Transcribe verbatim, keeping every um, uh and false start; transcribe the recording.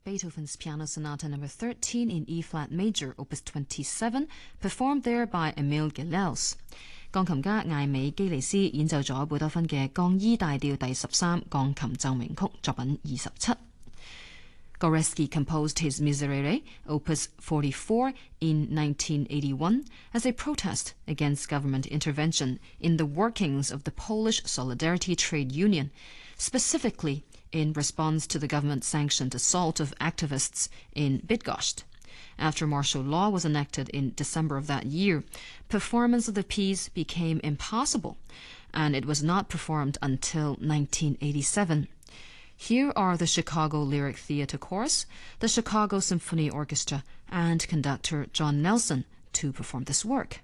Beethoven's Piano Sonata number thirteen in E-flat major, opus twenty-seven, performed there by Emil Gilels. 鋼琴家艾美基利斯演奏咗貝多芬嘅降 E 大調第十三鋼琴奏鳴曲作品二十七。Goretzky composed his Miserere, opus forty-four, in nineteen eighty-one as a protest against government intervention in the workings of the Polish Solidarity Trade Union, specifically in response to the government-sanctioned assault of activists in Bydgoszcz. After martial law was enacted in December of that year, performance of the piece became impossible, and it was not performed until nineteen eighty-seven. Here are the Chicago Lyric Theatre Chorus, the Chicago Symphony Orchestra, and conductor John Nelson to perform this work.